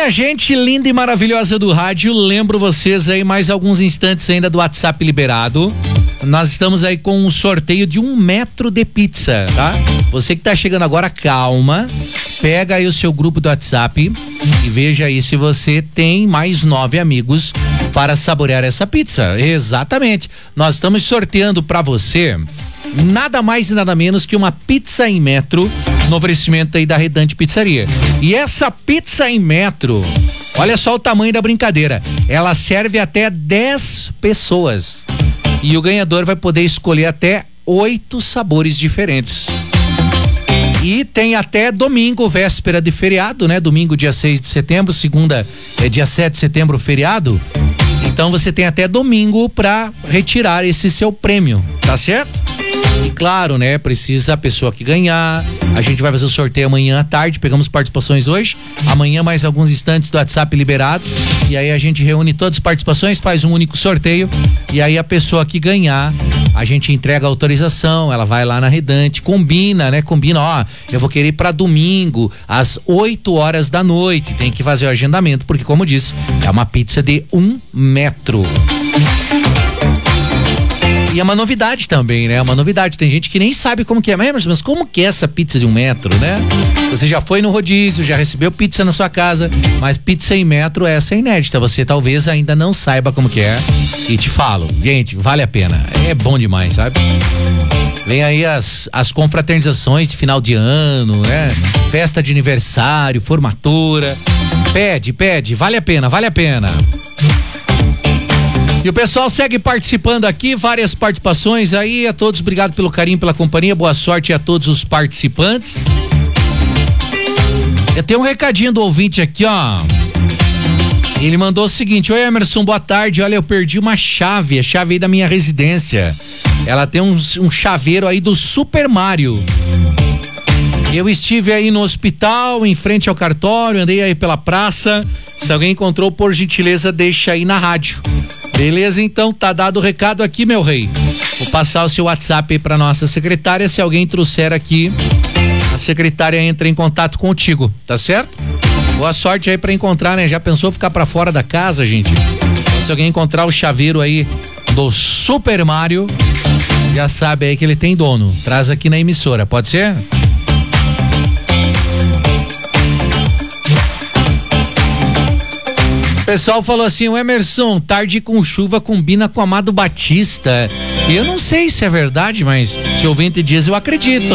Minha gente linda e maravilhosa do rádio, lembro vocês aí mais alguns instantes ainda do WhatsApp liberado. Nós estamos aí com um sorteio de 1 metro de pizza, tá? Você que tá chegando agora, calma, pega aí o seu grupo do WhatsApp e veja aí se você tem mais 9 amigos para saborear essa pizza. Exatamente, nós estamos sorteando para você nada mais e nada menos que uma pizza em metro no oferecimento aí da Redante Pizzaria. E essa pizza em metro, olha só o tamanho da brincadeira, ela serve até 10 pessoas e o ganhador vai poder escolher até 8 sabores diferentes. E tem até domingo, véspera de feriado, né? Domingo, dia 6 de setembro, segunda é dia 7 de setembro, feriado. Então você tem até domingo para retirar esse seu prêmio, tá certo? E claro, né? Precisa a pessoa que ganhar. A gente vai fazer o sorteio amanhã à tarde. Pegamos participações hoje. Amanhã mais alguns instantes do WhatsApp liberado. E aí a gente reúne todas as participações, faz um único sorteio. E aí a pessoa que ganhar, a gente entrega a autorização. Ela vai lá na Redante, combina, né? Combina, ó, eu vou querer ir pra domingo às 8 horas da noite. Tem que fazer o agendamento, porque como disse, é uma pizza de 1 metro. E é uma novidade também, né? Uma novidade. Tem gente que nem sabe como que é. Mas como que é essa pizza de 1 metro, né? Você já foi no rodízio, já recebeu pizza na sua casa, mas pizza em metro, essa é inédita. Você talvez ainda não saiba como que é. E te falo, gente, vale a pena. É bom demais, sabe? Vem aí as confraternizações de final de ano, né? Festa de aniversário, formatura. Pede, vale a pena, vale a pena. E o pessoal segue participando aqui, várias participações aí, a todos, obrigado pelo carinho, pela companhia, boa sorte a todos os participantes. Eu tenho um recadinho do ouvinte aqui, ó. Ele mandou o seguinte: oi Emerson, boa tarde, olha, eu perdi uma chave, a chave aí da minha residência. Ela tem um chaveiro aí do Super Mario. Eu estive aí no hospital, em frente ao cartório, andei aí pela praça. Se alguém encontrou, por gentileza, deixa aí na rádio. Beleza, então, tá dado o recado aqui, meu rei. Vou passar o seu WhatsApp aí pra nossa secretária. Se alguém trouxer aqui, a secretária entra em contato contigo, tá certo? Boa sorte aí pra encontrar, né? Já pensou ficar pra fora da casa, gente? Então, se alguém encontrar o chaveiro aí do Super Mario, já sabe aí que ele tem dono. Traz aqui na emissora, pode ser? O pessoal falou assim: o Emerson, tarde com chuva combina com Amado Batista. Eu não sei se é verdade, mas se o ouvinte diz, eu acredito.